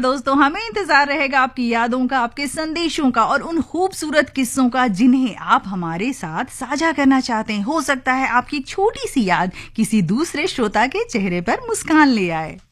दोस्तों, हमें इंतजार रहेगा आपकी यादों का, आपके संदेशों का और उन खूबसूरत किस्सों का जिन्हें आप हमारे साथ साझा करना चाहते हैं। हो सकता है आपकी छोटी सी याद किसी दूसरे श्रोता के चेहरे पर मुस्कान ले आए।